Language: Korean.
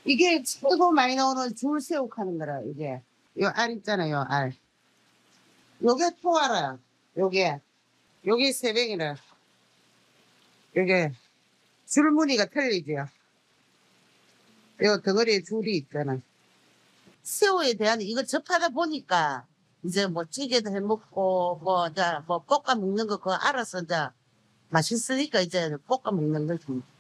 이게 최고 많이 나오는 줄새우 하는 거라, 이게. 요 알 있잖아요, 알. 요게 토알아요. 요게 새뱅이라. 요게 줄무늬가 틀리죠. 요 덩어리에 줄이 있잖아. 새우에 대한 이거 접하다 보니까 이제 뭐 찌개도 해 먹고 뭐 볶아 먹는 거 그거 알아서 이제 맛있으니까 이제 볶아 먹는 거지.